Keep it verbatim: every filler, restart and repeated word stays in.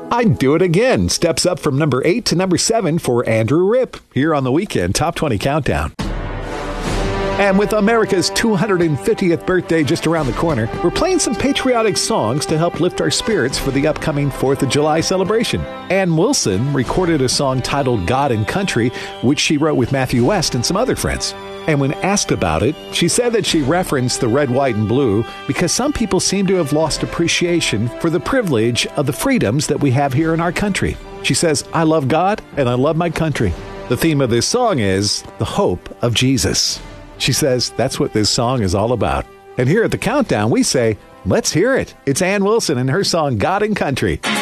I'd Do It Again steps up from number eight to number seven for Andrew Ripp here on the Weekend Top twenty Countdown. And with America's two hundred fiftieth birthday just around the corner, we're playing some patriotic songs to help lift our spirits for the upcoming fourth of July celebration. Ann Wilson recorded a song titled God and Country, which she wrote with Matthew West and some other friends. And when asked about it, she said that she referenced the red, white, and blue because some people seem to have lost appreciation for the privilege of the freedoms that we have here in our country. She says, I love God and I love my country. The theme of this song is the hope of Jesus. She says that's what this song is all about. And here at the Countdown, we say, let's hear it. It's Ann Wilson and her song, God and Country.